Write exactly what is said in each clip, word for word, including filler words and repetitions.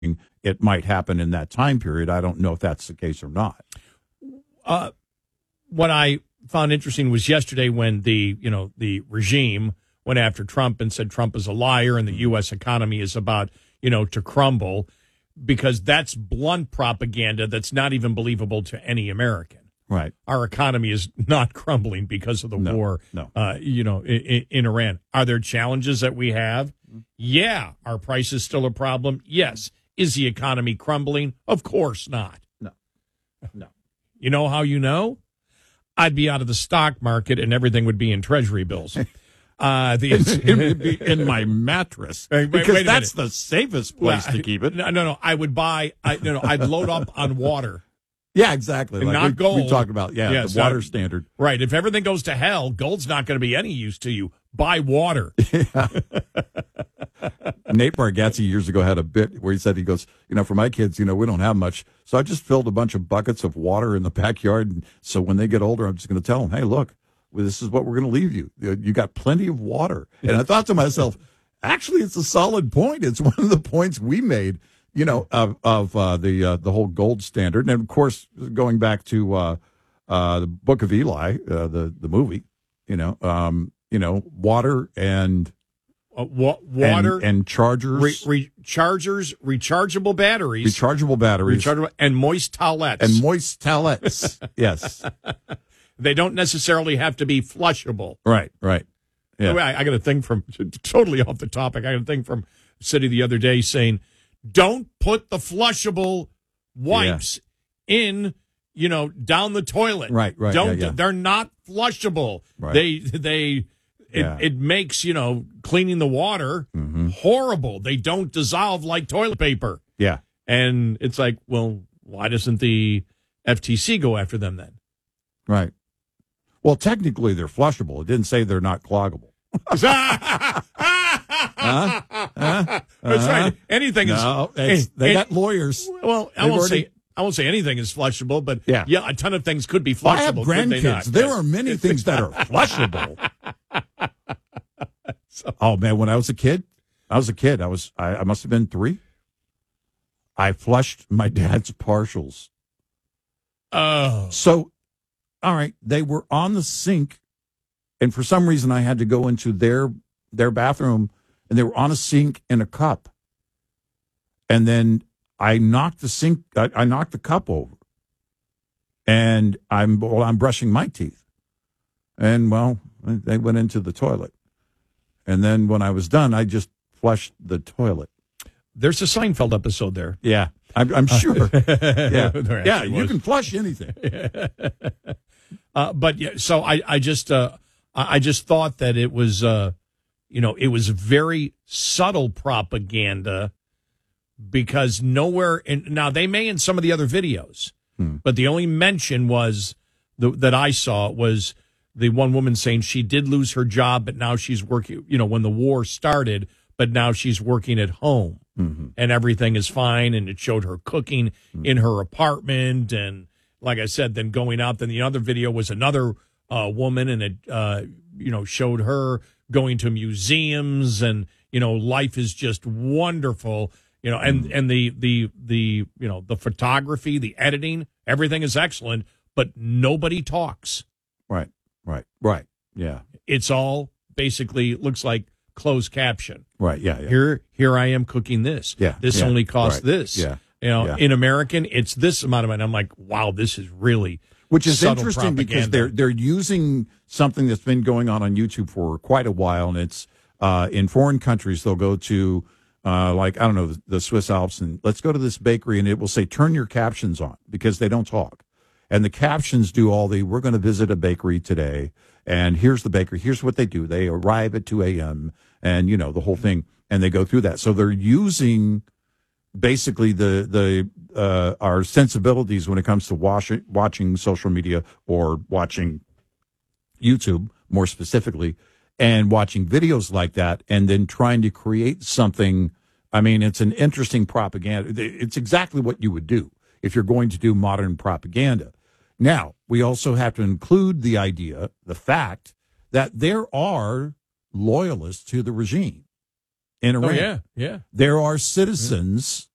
it might happen in that time period. I don't know if that's the case or not. Uh, what I found interesting was yesterday when the, you know, the regime went after Trump and said Trump is a liar and the U S economy is about, you know, to crumble, because that's blunt propaganda that's not even believable to any American. Right. Our economy is not crumbling because of the no, war, no. Uh, you know, in, in Iran. Are there challenges that we have? Yeah. Are prices still a problem? Yes. Is the economy crumbling? Of course not. No. No. You know how you know? I'd be out of the stock market and everything would be in treasury bills. Uh, the it would be in my mattress, wait, because wait that's the safest place well, to keep it. No, no, no. I would buy. I, no, no. I'd load up on water. Yeah, exactly. Like not we, gold. We talked about, yeah, yes, the water uh, standard. Right. If everything goes to hell, gold's not going to be any use to you. Buy water. Yeah. Nate Bargatze years ago had a bit where he said, he goes, you know, for my kids, you know, we don't have much. So I just filled a bunch of buckets of water in the backyard. And so when they get older, I'm just going to tell them, hey, look, well, this is what we're going to leave you. You got plenty of water. And I thought to myself, actually, it's a solid point. It's one of the points we made, you know, of, of uh, the uh, the whole gold standard. And, of course, going back to uh, uh, the Book of Eli, uh, the, the movie, you know, um, you know, water and... Uh, wa- water and, and chargers, re- re- chargers, rechargeable batteries, rechargeable batteries, rechargeable, and moist towelettes, and moist towelettes. Yes, they don't necessarily have to be flushable. Right, right. Yeah. I, I got a thing from totally off the topic. I got a thing from City the other day saying, "Don't put the flushable wipes yeah. in, you know, down the toilet. Right, right. Don't. Yeah, yeah. They're not flushable. Right. They they." It, yeah. it makes, you know, cleaning the water mm-hmm. horrible. They don't dissolve like toilet paper. Yeah. And it's like, well, why doesn't the F T C go after them then? Right. Well, technically, they're flushable. It didn't say they're not cloggable. huh? Huh? Uh-huh. That's right. Anything no, is. They and, got lawyers. Well, I They've won't already, say. I won't say anything is flushable, but yeah, yeah a ton of things could be flushable. Well, I have grandkids. There are many things that are flushable. So. Oh man, when I was a kid, I was a kid. I was I, I must have been three. I flushed my dad's partials. Oh, so all right, they were on the sink, and for some reason I had to go into their their bathroom, and they were on a sink in a cup, and then I knocked the sink. I, I knocked the cup over, and I'm well, I'm brushing my teeth, and well, they went into the toilet. And then when I was done, I just flushed the toilet. There's a Seinfeld episode there. Yeah, I'm, I'm sure. yeah, yeah, you was. can flush anything. uh, but yeah, so I, I just, uh, I just thought that it was, uh, you know, it was very subtle propaganda, because nowhere in now they may in some of the other videos, hmm. but the only mention was the, that I saw was the one woman saying she did lose her job, but now she's working, you know, when the war started, but now she's working at home mm-hmm. and everything is fine. And it showed her cooking mm-hmm. in her apartment. And like I said, then going out, then the other video was another uh, woman, and it, uh, you know, showed her going to museums, and, you know, life is just wonderful, you know, and, mm-hmm. and the, the, the, you know, the photography, the editing, everything is excellent, but nobody talks. Right. Right, right, yeah. It's all basically looks like closed caption. Right, yeah, yeah. Here, here I am cooking this. Yeah, this yeah, only costs right, this. Yeah, you know, yeah. in American, it's this amount of money. I'm like, wow, this is really which is subtle interesting propaganda. Because they're they're using something that's been going on on YouTube for quite a while, and it's uh, in foreign countries. They'll go to uh, like I don't know the, the Swiss Alps, and let's go to this bakery, and it will say turn your captions on, because they don't talk. And the captions do all the, we're going to visit a bakery today, and here's the bakery, here's what they do. They arrive at two a.m., and, you know, the whole thing, and they go through that. So they're using basically the the uh, our sensibilities when it comes to watch, watching social media or watching YouTube, more specifically, and watching videos like that, and then trying to create something. I mean, it's an interesting propaganda. It's exactly what you would do if you're going to do modern propaganda. Now, we also have to include the idea, the fact, that there are loyalists to the regime in Iran. Oh, yeah, yeah. There are citizens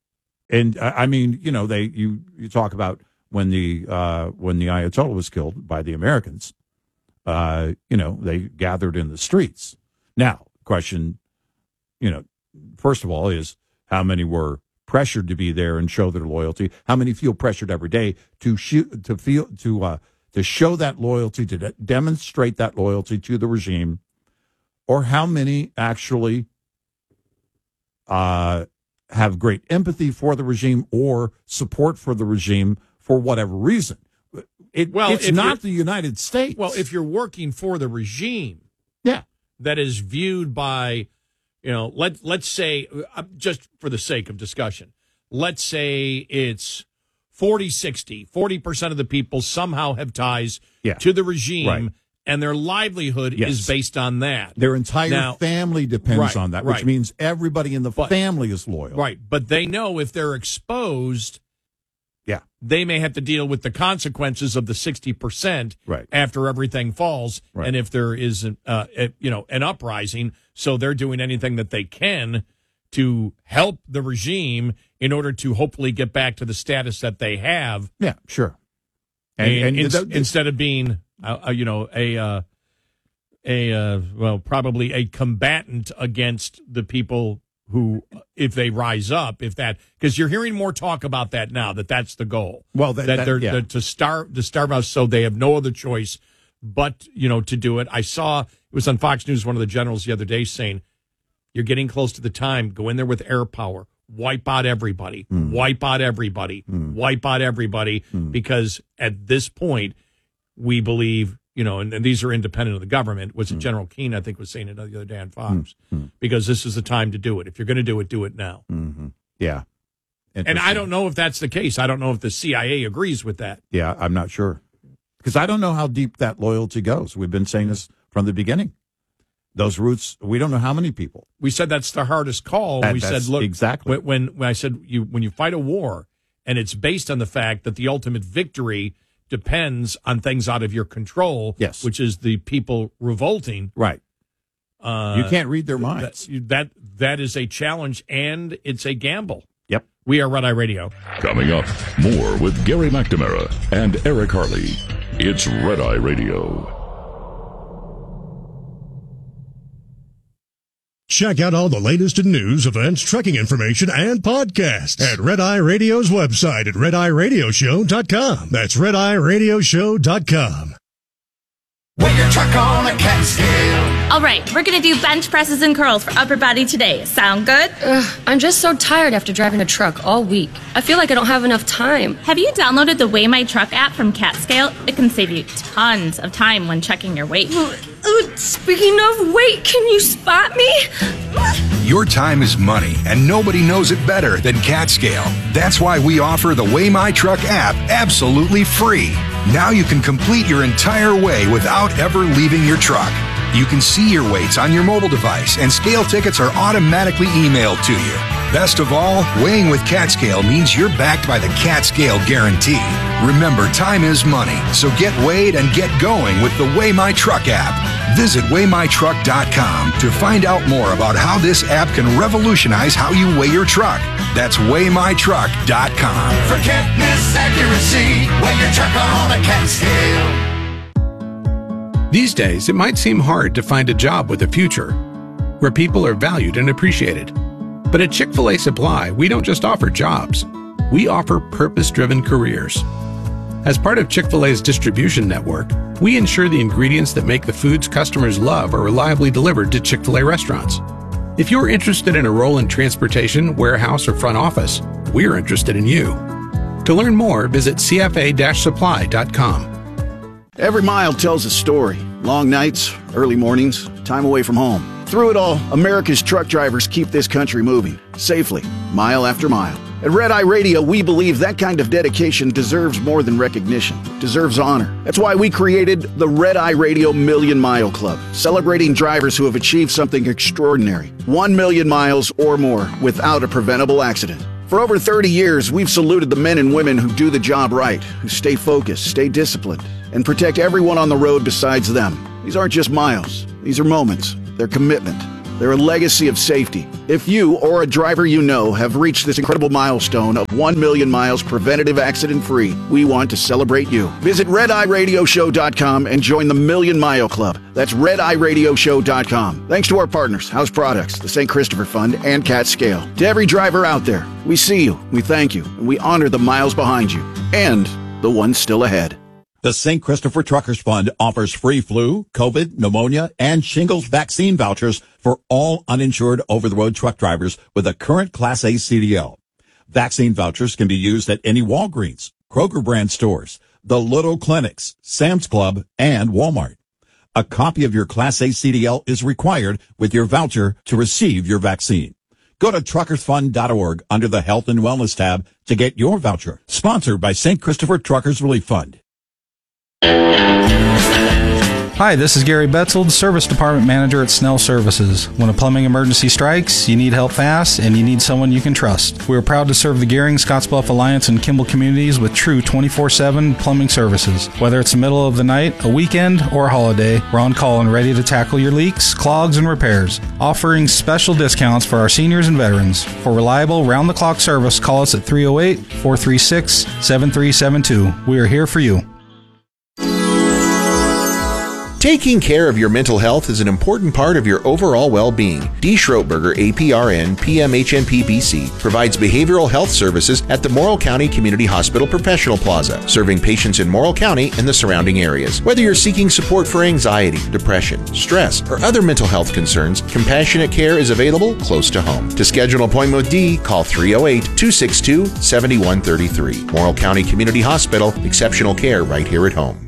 And I I mean, you know, they you you talk about when the uh, when the Ayatollah was killed by the Americans. Uh, you know, they gathered in the streets. Now, question, you know, first of all, is how many were pressured to be there and show their loyalty? How many feel pressured every day to shoot, to feel, to uh, to show that loyalty, to de- demonstrate that loyalty to the regime, or how many actually uh, have great empathy for the regime or support for the regime for whatever reason? It, Well, it's if not you're- the United States. Well, if you're working for the regime, yeah, that is viewed by, you know, let let's say, uh, just for the sake of discussion, let's say it's forty sixty, forty percent of the people somehow have ties Yeah. to the regime, Right. and their livelihood Yes. is based on that. their entire Now- family depends Right, on that, which right. means everybody in the But- family is loyal. Right. But they know if they're exposed, Yeah. they may have to deal with the consequences of the sixty percent Right. after everything falls. Right. And if there is, an, uh, a, you know, an uprising, so they're doing anything that they can to help the regime in order to hopefully get back to the status that they have. Yeah, sure. And, And, and ins- th- th- instead of being, uh, uh, you know, a, uh, a, uh, well, probably a combatant against the people who, if they rise up, if that, because you're hearing more talk about that now, that that's the goal. Well, that- that, that- they're yeah. that to starve, to starve us, so they have no other choice but, you know, to do it. I saw, it was on Fox News, one of the generals the other day saying, you're getting close to the time, go in there with air power, wipe out everybody, Mm. wipe out everybody, wipe out everybody, because at this point, we believe, you know, and, and these are independent of the government, was it General Keane, I think, was saying it the other day on Fox, because this is the time to do it. If you're going to do it, do it now. Mhm. Yeah. And I don't know if that's the case. I don't know if the C I A agrees with that. Yeah, I'm not sure. Because I don't know how deep that loyalty goes. We've been saying this from the beginning. Those roots, we don't know how many people. We said that's the hardest call. That- we said, that's look, exactly. when, when when I said you when you fight a war and it's based on the fact that the ultimate victory depends on things out of your control, Yes. which is the people revolting. Right. Uh, You can't read their minds. That, that that is a challenge and it's a gamble. Yep. We are Red Eye Radio. Coming up, more with Gary McNamara and Eric Harley. It's Red Eye Radio. Check out all the latest in news, events, trekking information, and podcasts at Red Eye Radio's website at red eye radio show dot com. That's red eye radio show dot com. Weigh your truck on a cat scale. All right, we're going to do bench presses and curls for upper body today. Sound good? Ugh, I'm just so tired after driving a truck all week. I feel like I don't have enough time. Have you downloaded the Weigh My Truck app from CatScale? It can save you tons of time when checking your weight. Uh, speaking of weight, can you spot me? Your time is money, and nobody knows it better than CatScale. That's why we offer the Weigh My Truck app absolutely free. Now you can complete your entire weigh without ever leaving your truck. You can see your weights on your mobile device, and scale tickets are automatically emailed to you. Best of all, weighing with CatScale means you're backed by the CatScale guarantee. Remember, time is money, so get weighed and get going with the Weigh My Truck app. Visit weigh my truck dot com to find out more about how this app can revolutionize how you weigh your truck. That's weigh my truck dot com. For can't-miss accuracy, weigh your truck on a CatScale. These days, it might seem hard to find a job with a future, where people are valued and appreciated. But at Chick-fil-A Supply, we don't just offer jobs. We offer purpose-driven careers. As part of Chick-fil-A's distribution network, we ensure the ingredients that make the foods customers love are reliably delivered to Chick-fil-A restaurants. If you're interested in a role in transportation, warehouse, or front office, we're interested in you. To learn more, visit c f a dash supply dot com. Every mile tells a story. Long nights, early mornings, time away from home. Through it all, America's truck drivers keep this country moving, safely, mile after mile. At Red Eye Radio, we believe that kind of dedication deserves more than recognition, deserves honor. That's why we created the Red Eye Radio Million Mile Club, celebrating drivers who have achieved something extraordinary. One million miles or more without a preventable accident. For over thirty years, we've saluted the men and women who do the job right, who stay focused, stay disciplined, and protect everyone on the road besides them. These aren't just miles. These are moments. They're commitment. They're a legacy of safety. If you or a driver you know have reached this incredible milestone of one million miles preventative accident-free, we want to celebrate you. Visit red eye radio show dot com and join the Million Mile Club. That's red eye radio show dot com. Thanks to our partners, House Products, the Saint Christopher Fund, and Cat Scale. To every driver out there, we see you, we thank you, and we honor the miles behind you and the ones still ahead. The Saint Christopher Truckers Fund offers free flu, COVID, pneumonia, and shingles vaccine vouchers for all uninsured over-the-road truck drivers with a current Class A C D L. Vaccine vouchers can be used at any Walgreens, Kroger brand stores, the Little Clinics, Sam's Club, and Walmart. A copy of your Class A C D L is required with your voucher to receive your vaccine. Go to truckers fund dot org under the Health and Wellness tab to get your voucher. Sponsored by Saint Christopher Truckers Relief Fund. Hi, this is Gary Betzold, Service Department Manager at Snell Services. When a plumbing emergency strikes, you need help fast, and you need someone you can trust. We are proud to serve the Gehring, Scottsbluff Alliance, and Kimball communities with true twenty-four seven plumbing services. Whether it's the middle of the night, a weekend, or a holiday, we're on call and ready to tackle your leaks, clogs, and repairs. Offering special discounts for our seniors and veterans. For reliable, round-the-clock service, call us at three oh eight, four three six, seven three seven two. We are here for you. Taking care of your mental health is an important part of your overall well-being. D. Schroetberger, A P R N, P M H N P B C, provides behavioral health services at the Morrill County Community Hospital Professional Plaza, serving patients in Morrill County and the surrounding areas. Whether you're seeking support for anxiety, depression, stress, or other mental health concerns, compassionate care is available close to home. To schedule an appointment with Dee, call three oh eight, two six two, seven one three three. Morrill County Community Hospital, exceptional care right here at home.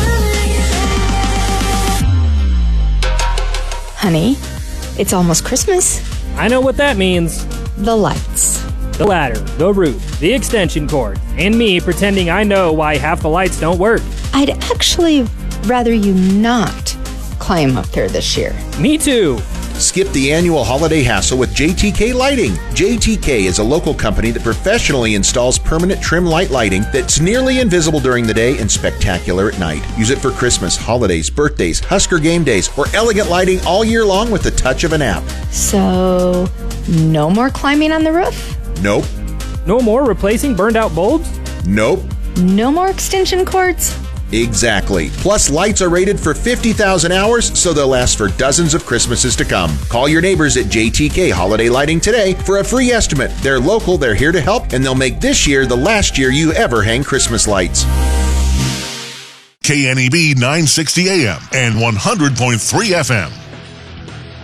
Honey, it's almost Christmas. I know what that means. The lights. The ladder, the roof, the extension cord, and me pretending I know why half the lights don't work. I'd actually rather you not climb up there this year. Me too. Skip the annual holiday hassle with J T K Lighting. J T K is a local company that professionally installs permanent trim light lighting that's nearly invisible during the day and spectacular at night. Use it for Christmas, holidays, birthdays, Husker game days, or elegant lighting all year long with the touch of an app. So, no more climbing on the roof? Nope. No more replacing burned out bulbs? Nope. No more extension cords? Exactly. Plus, lights are rated for fifty thousand hours, so they'll last for dozens of Christmases to come. Call your neighbors at J T K Holiday Lighting today for a free estimate. They're local, they're here to help, and they'll make this year the last year you ever hang Christmas lights. K N E B nine sixty A M and one hundred point three F M.